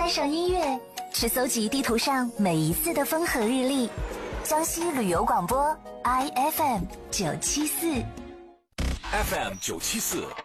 带上音乐，去搜集地图上每一次的风和日丽。江西旅游广播 IFM 974。 FM 974